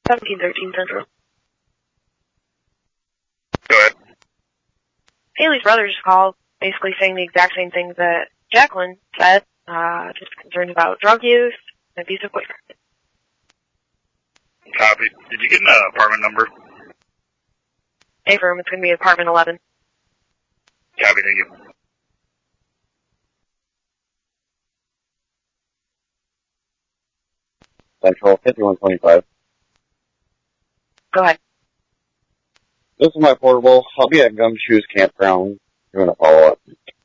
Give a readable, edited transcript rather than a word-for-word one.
1713 Central. Go ahead. Haley's brother just called, basically saying the exact same things that Jacqueline said, just concerned about drug use and abusive boyfriend. Copy. Did you get an apartment number? Affirm, it's going to be apartment 11. Copy, thank you. Central 5125. Go ahead. This is my portable. I'll be at Gumshoes Campground doing a follow-up.